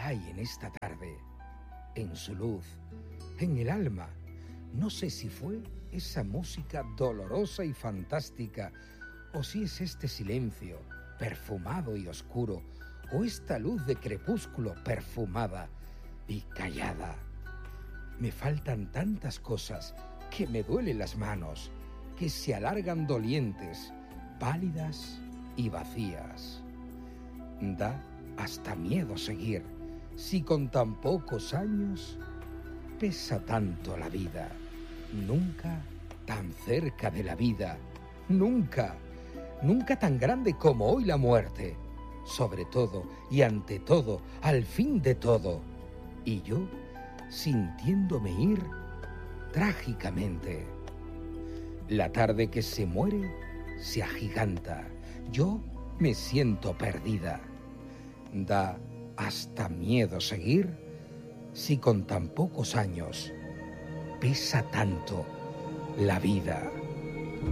hay en esta tarde, en su luz, en el alma. No sé si fue esa música dolorosa y fantástica, o si es este silencio perfumado y oscuro, o esta luz de crepúsculo perfumada y callada. Me faltan tantas cosas que me duelen las manos, que se alargan dolientes, pálidas y vacías. Da hasta miedo seguir, si con tan pocos años pesa tanto la vida. Nunca tan cerca de la vida, nunca tan grande como hoy la muerte. Sobre todo y ante todo, al fin de todo. Y yo sintiéndome ir trágicamente. La tarde que se muere se agiganta. Yo me siento perdida. Da hasta miedo seguir si con tan pocos años pesa tanto la vida.